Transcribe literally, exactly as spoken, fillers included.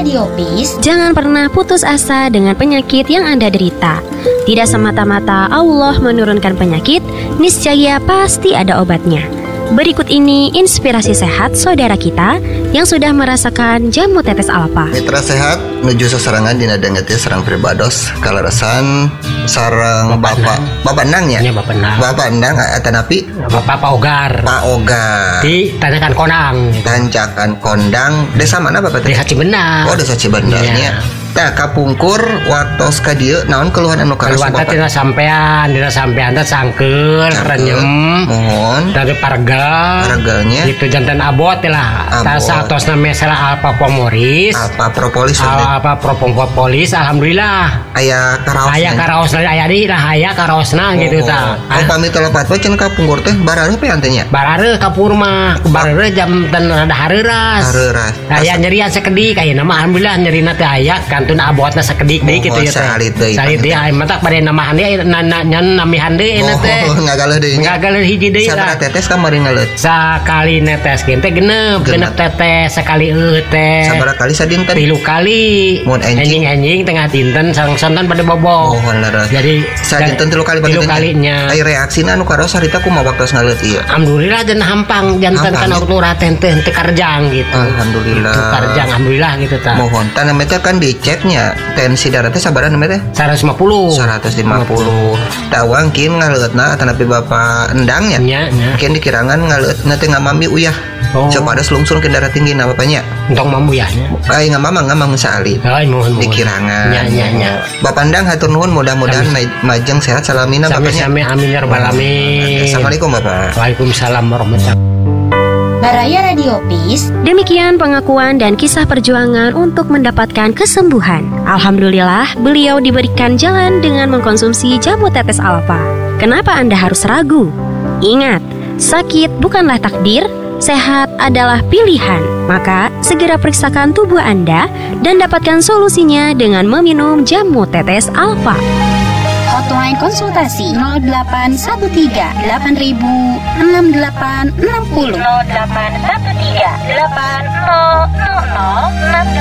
Radio Peace, jangan pernah putus asa dengan penyakit yang Anda derita. Tidak semata-mata Allah menurunkan penyakit, niscaya pasti ada obatnya. Berikut ini inspirasi sehat saudara kita yang sudah merasakan jamu tetes alfa. Mitra sehat menuju seserangan dina dengeti serang pribados kalarasan sarang bapak bapak endang ya. Iya bapak endang. Bapak endang atanapi Bapak Pak Ogar. Pak Ogar. Di Tanjakan Konang. Tanjakan Kondang. Desa mana Bapak? Desa Cibendah. Oh, desa Cibendarnya. Tah kapungkur waktos ka dieu naon keluhan anu Keluhan karas teh dina sampean, dina sampean teh sangkeul, renyem. Mohon Dari parga. Parganya. Gitu jantan abot lah. Abot. Tasa atosna mesela Alpa Pomoris. Alpa Propolis. Alpa Propolis alhamdulillah. Aya karaos. Aya karaosna aya di lah aya karaosna gitu tah. Oh pamit lepat we cenah kapungkur teh barareuh pe antenya. Barareuh kapur mah, barareuh jam dan rada hareuras. Hareuras. Aya nyerian sakedik ayeuna mah alhamdulillah nyerina teh aya kantun abotna sakedik deui kitu ya teh. Salit deui. Salit deui aya mah tak bade namahan deui nyan namihan deui eta teh. Oh ngagaleun deui. Ngagaleun hiji deui Sabaraha lah. tetes kamari ngaleut? Sakali neteskeun teh genep, genep tetes sekali eueuh teh. Sabaraha kali sadinten? Tilu kali. Mun enjing enjing tengah dinten sareng santan pada bobo. Oh leres. Jadi sadinten tilu kali tilu kalinya. Ai reaksina anu karaos harita kumaha waktos ngaleut ieu? Alhamdulillah dan hampang jantan kana uraten teh teu karjang gitu. Alhamdulillah. Teu karjang alhamdulillah gitu tah. Mohon tanah meter kan diceknya tensi darah teh sabaraha namanya teh? seratus lima puluh. seratus lima puluh. Tawang kin ngaleutna atanapi bapak endangnya. Nya nya. Kin dikirangan ngaleutna teh ngamami uyah. Oh. Coba ada selungsung ke darah tinggi na bapaknya. Entong mambu ya nya. Ai ngamama ngamang saali. Ai mohon mohon. Dikirangan. Nya nya nya. Bapak endang hatur nuhun mudah-mudahan majeng sehat salamina bapaknya. Sami-sami amin ya rabbal alamin. Assalamualaikum Bapak. Waalaikumsalam warahmatullahi wabarakatuh. Baraya Radio Peace. Demikian pengakuan dan kisah perjuangan untuk mendapatkan kesembuhan. Alhamdulillah, beliau diberikan jalan dengan mengkonsumsi jamu tetes alfa. Kenapa Anda harus ragu? Ingat, sakit bukanlah takdir, sehat adalah pilihan. Maka, segera periksakan tubuh Anda dan dapatkan solusinya dengan meminum jamu tetes alfa. Hotline konsultasi nol delapan satu tiga delapan ribu enam delapan enam nol. nol delapan satu tiga delapan nol nol nol enam